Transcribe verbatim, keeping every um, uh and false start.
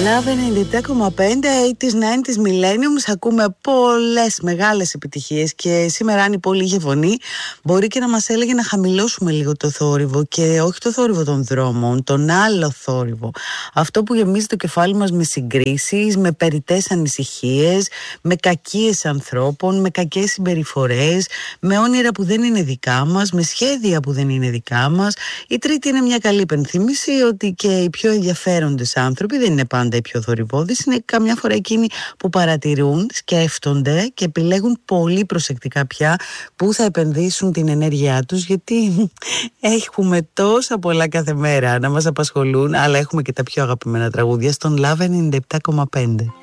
Love ενενήντα επτά κόμμα πέντε, ογδόντα, ενενήντα Millenniums. Ακούμε πολλές μεγάλες επιτυχίες και σήμερα αν η πόλη είχε φωνή μπορεί και να μας έλεγε να χαμηλώσουμε λίγο το θόρυβο, και όχι το θόρυβο των δρόμων, τον άλλο θόρυβο. Αυτό που γεμίζει το κεφάλι μας με συγκρίσεις, με περιττές ανησυχίες, με κακίες ανθρώπων, με κακές συμπεριφορές, με όνειρα που δεν είναι δικά μας, με σχέδια που δεν είναι δικά μας. Η τρίτη είναι μια καλή υπενθύμηση ότι και οι πιο ενδιαφέροντες άνθρωποι δεν είναι πάντα οι πιο θορυβώδεις, είναι καμιά φορά εκείνοι που παρατηρούν, σκέφτονται και επιλέγουν πολύ προσεκτικά πια που θα επενδύσουν την ενέργειά τους, γιατί έχουμε τόσα πολλά κάθε μέρα να μας απασχολούν, αλλά έχουμε και τα πιο αγαπημένα τραγούδια στον Love ενενήντα επτά κόμμα πέντε.